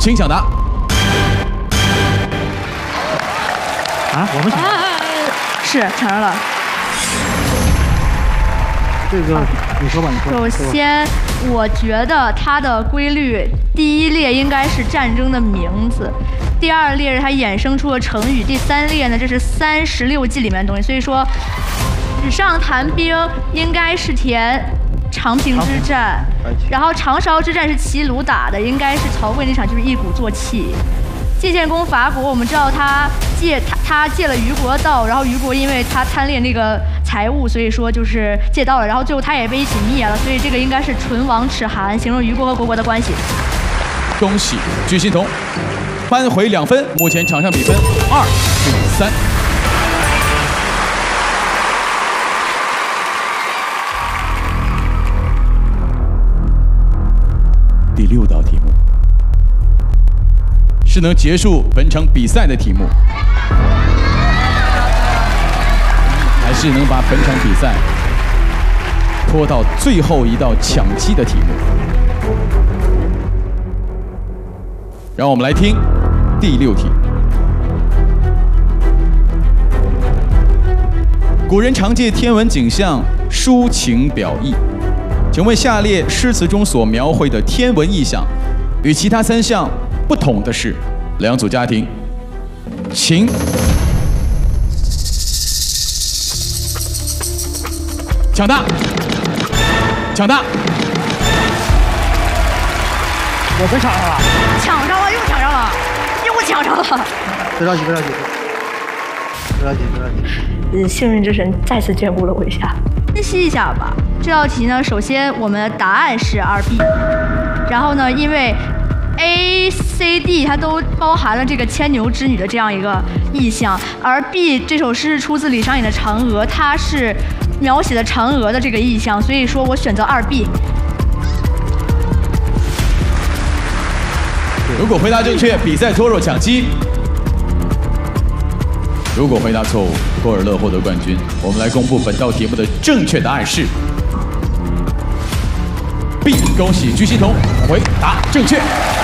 请抢答。 啊，我们抢是抢着了。 这个你说吧，你说。 首先，我觉得它的规律，第一列应该是战争的名字，第二列是它衍生出的成语，第三列呢这是36计里面的东西。所以说，纸上谈兵应该是填长平之战，然后长勺之战是齐鲁打的，应该是曹刿那场就是一鼓作气。晋献公伐国，我们知道他借了虞国的道，然后虞国因为他贪恋那个财物，所以说就是借道了，然后最后他也被一起灭了，所以这个应该是唇亡齿寒，形容虞国和虢国的关系。 恭喜鞠欣彤，扳回2分，目前场上比分2比3。第6道题目是能结束本场比赛的题目，还是能把本场比赛拖到最后一道抢七的题目？让我们来听第6题。古人常借天文景象抒情表意，请问下列诗词中所描绘的天文异象，与其他3项不同的是？2组家庭，请抢答，抢答。 我被抢上了， 抢上了，又抢上了，又抢上了。 别着急，别着急，别着急，别着急。 幸运之神再次眷顾了我一下。分析一下吧，这道题呢，首先我们的答案是2B， 然后呢，因为 A、C、D 它都包含了这个牵牛织女的这样一个意象，而 B 这首诗是出自李商隐的《嫦娥》，它是描写的嫦娥的这个意象，所以说我选择2B。 如果回答正确，比赛拖入抢七；如果回答错误，托尔勒获得冠军。我们来公布本道题目的正确答案是 B。恭喜鞠欣彤回答正确。